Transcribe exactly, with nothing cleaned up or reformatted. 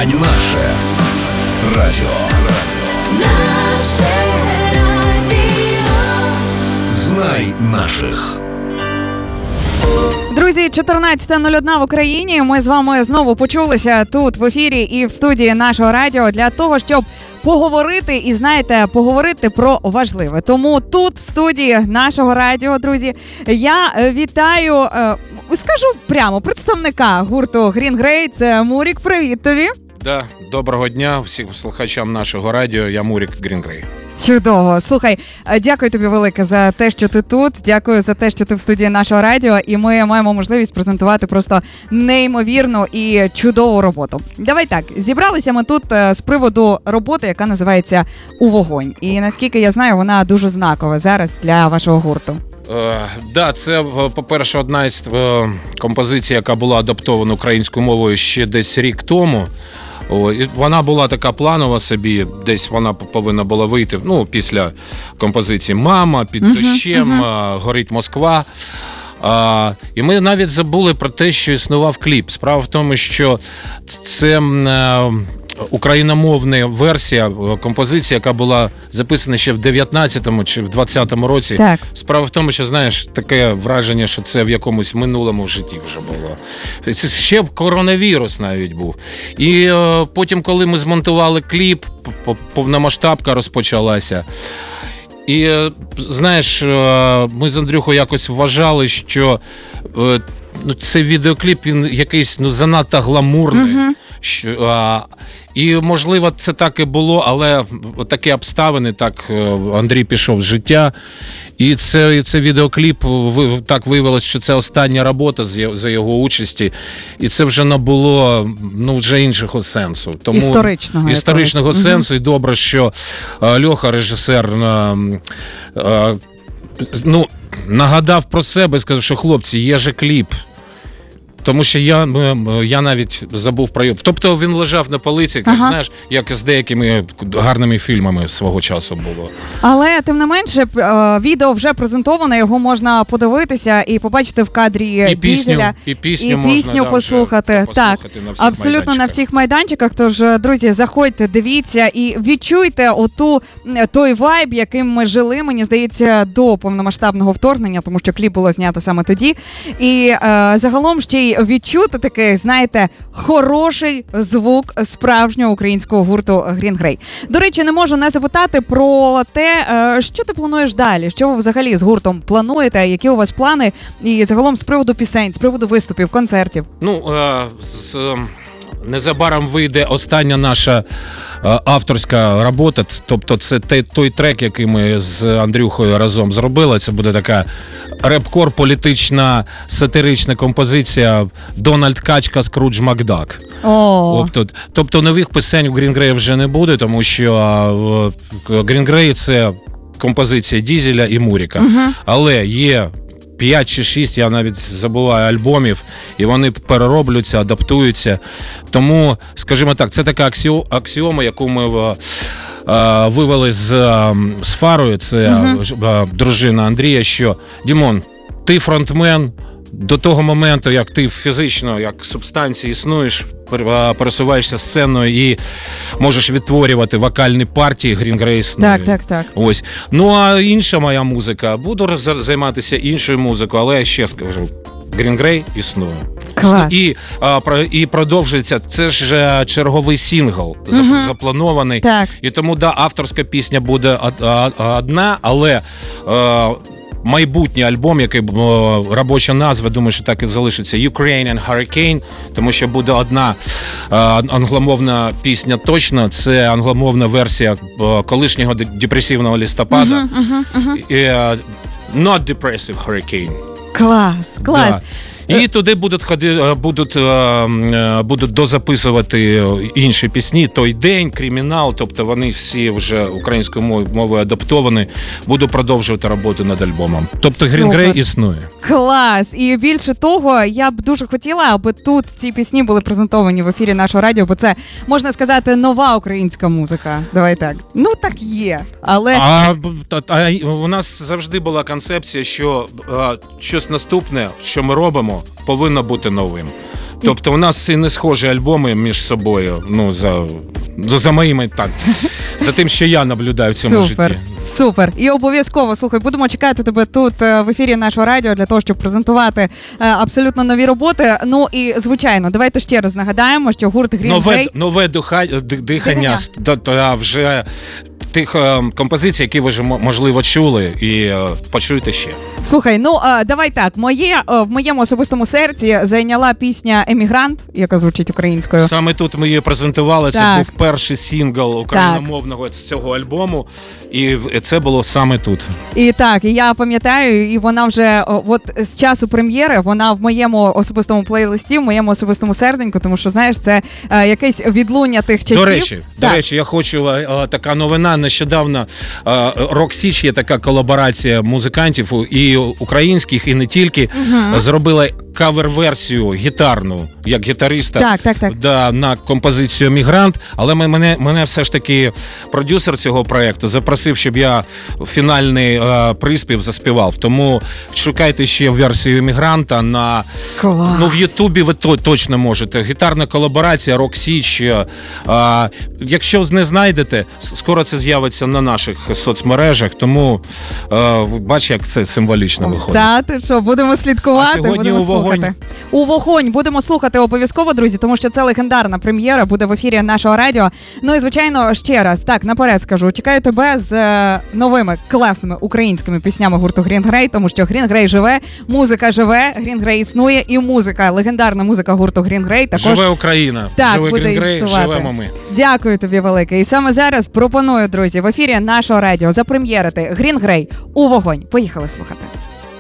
радіо. Наше радіо. Наше радіо. Знай наших. Друзі, чотирнадцята нуль одна в Україні. Ми з вами знову почулися тут в ефірі і в студії нашого радіо для того, щоб поговорити і, знаєте, поговорити про важливе. Тому тут, в студії нашого радіо, друзі, я вітаю, е, скажу прямо, представника гурту Green Grey. Це Мурік. Привіт тобі. Да, доброго дня всім слухачам нашого радіо. Я Мурік Green Grey. Чудово. Слухай, дякую тобі велике за те, що ти тут. Дякую за те, що ти в студії нашого радіо. І ми маємо можливість презентувати просто неймовірну і чудову роботу. Давай так, зібралися ми тут з приводу роботи, яка називається «У вогонь». І наскільки я знаю, вона дуже знакова зараз для вашого гурту. Е, да, це, по-перше, одна із е, композицій, яка була адаптована українською мовою ще десь рік тому. О, і вона була така планова собі, десь вона повинна була вийти, ну, після композиції «Мама», «Під uh-huh, дощем», uh-huh. «Горить Москва». А, і ми навіть забули про те, що існував кліп. Справа в тому, що це е, україномовна версія композиції, яка була записана ще в дев'ятнадцятому чи в двадцятому році. Так. Справа в тому, що, знаєш, таке враження, що це в якомусь минулому житті вже було. Це ще коронавірус навіть був. І е, потім, коли ми змонтували кліп, повномасштабка розпочалася. І, знаєш, ми з Андрюхою якось вважали, що ну, цей відеокліп, він якийсь ну, занадто гламурний. Uh-huh. Що, а, і, можливо, це так і було, але такі обставини, так Андрій пішов з життя. І це, це відеокліп, так виявилось, що це остання робота за його участі. І це вже набуло ну, вже іншого сенсу. Тому, історичного. Історичного якогось. сенсу. Угу. І добре, що Льоха, режисер, ну, нагадав про себе і сказав, що хлопці, є же кліп. Тому що я, я навіть забув про його. Тобто він лежав на полиці, як, ага. знаєш, як з деякими гарними фільмами свого часу було. Але, тим не менше, відео вже презентоване, його можна подивитися і побачити в кадрі і пісню, Дізеля. І пісню, і можна, пісню да, послухати. Так, на абсолютно на всіх майданчиках. Тож, друзі, заходьте, дивіться і відчуйте оту, той вайб, яким ми жили, мені здається, до повномасштабного вторгнення, тому що кліп було знято саме тоді. І е, загалом ще й відчути такий, знаєте, хороший звук справжнього українського гурту Green Grey. До речі, не можу не запитати про те, що ти плануєш далі, що ви взагалі з гуртом плануєте, які у вас плани і загалом з приводу пісень, з приводу виступів, концертів. Ну, з... незабаром вийде остання наша авторська робота, тобто це той трек, який ми з Андрюхою разом зробили. Це буде така реп-кор, політична, сатирична композиція «Дональд Качка, Скрудж Макдак». Oh. Тобто, тобто нових пісень у Green Grey вже не буде, тому що Green Grey – це композиція Дізеля і Муріка. Uh-huh. Але є п'ять чи шість, я навіть забуваю, альбомів, і вони перероблюються, адаптуються. Тому, скажімо так, це така аксіо, аксіома, яку ми а, вивели з, з Фарою, це uh-huh. дружина Андрія, що «Дімон, ти фронтмен, до того моменту, як ти фізично, як субстанція існуєш, пересуваєшся сценою і можеш відтворювати вокальні партії, Green Grey існує». Так, так, так. Ось. Ну, а інша моя музика, буду займатися іншою музикою, але я ще скажу, Green Grey існує. Клас. І, а, і продовжується, це ж черговий сингл, угу. запланований. Так. І тому, да, авторська пісня буде одна, але а, майбутній альбом, який робоча назва, думаю, що так і залишиться, Ukrainian Hurricane, тому що буде одна а, англомовна пісня точно, це англомовна версія а, колишнього депресивного листопада. Uh-huh, uh-huh, uh-huh. І, а, Not Depressive Hurricane. Клас, клас. Да. І туди будуть ходи, будуть, будуть дозаписувати інші пісні. «Той день», «Кримінал», тобто вони всі вже українською мовою адаптовані. Буду продовжувати роботу над альбомом. Тобто Green Grey існує. Клас! І більше того, я б дуже хотіла, аби тут ці пісні були презентовані в ефірі нашого радіо, бо це, можна сказати, нова українська музика. Давай так. Ну, так є, але... А, а у нас завжди була концепція, що а, щось наступне, що ми робимо, повинно бути новим. Тобто у нас і не схожі альбоми між собою. Ну, за, за моїми так. За тим, що я наблюдаю в цьому Супер, житті. супер. І обов'язково, слухай, будемо чекати тебе тут е, в ефірі нашого радіо для того, щоб презентувати е, абсолютно нові роботи. Ну і, звичайно, давайте ще раз нагадаємо, що гурт Green Нове, Grey... нове духа, ди- дихання, Дихання. з- та- та вже тих е, композицій, які ви вже, м- можливо, чули, і е, почуєте ще. Слухай, ну а, давай так. Моє е, в моєму особистому серці зайняла пісня Емігрант, яка звучить українською. Саме тут ми її презентували. Це Так. був перший сингл україномовного з цього альбому, і в- це було саме тут. І так, і я пам'ятаю, і вона вже о, от з часу прем'єри, вона в моєму особистому плейлисті, в моєму особистому серденьку, тому що знаєш, це е, якесь відлуння тих часів. До речі, Так. до речі, я хочу е, е, така новина. Нещодавно е, Рок Січ є така колаборація музикантів і українських, і не тільки. Мгм. Зробила кавер-версію гітарну, як гітариста. Так, так, так. Да, на композицію Мігрант. Але ми- мене, мене все ж таки продюсер цього проєкту запросив, щоб я фінальний е, приспів заспівав. Тому шукайте ще версію Мігранта на Клас. ну в Ютубі. Ви то, точно можете. Гітарна колаборація Рок Січ. Е, е, якщо не знайдете, с- скоро це з'явиться на наших соцмережах. Тому е, бач, як це символічно виходить. Та, ти що, будемо слідкувати, А сьогодні будемо у вогонь. слухати. У вогонь будемо слухати обов'язково, друзі, тому що це легендарна прем'єра, буде в ефірі нашого радіо. Ну і звичайно, ще раз, так, наперед скажу, чекаю тебе з е, новими класними українськими піснями гурту Green Grey, тому що Green Grey живе, музика живе, Green Grey існує, і музика, легендарна музика гурту Green Grey також. Живе Україна, Так, живе буде Green Grey, існувати. живемо ми. Дякую тобі велике. І саме зараз пропоную, друзі, в ефірі нашого радіо запрем'єрити Green Grey у вогонь. Поїхали слухати.